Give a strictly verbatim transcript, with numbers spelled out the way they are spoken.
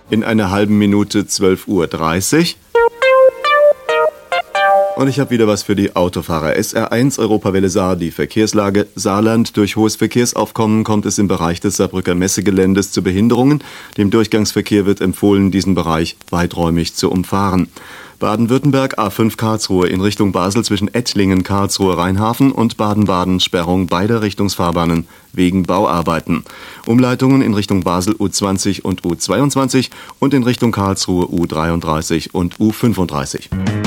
In einer halben Minute zwölf Uhr dreißig. Und ich habe wieder was für die Autofahrer. S R eins Europawelle Saar, die Verkehrslage Saarland. Durch hohes Verkehrsaufkommen kommt es im Bereich des Saarbrücker Messegeländes zu Behinderungen. Dem Durchgangsverkehr wird empfohlen, diesen Bereich weiträumig zu umfahren. Baden-Württemberg A fünf Karlsruhe in Richtung Basel zwischen Ettlingen, Karlsruhe, Rheinhafen und Baden-Baden Sperrung beider Richtungsfahrbahnen wegen Bauarbeiten. Umleitungen in Richtung Basel U zwanzig und U zweiundzwanzig und in Richtung Karlsruhe U dreiunddreißig und U fünfunddreißig.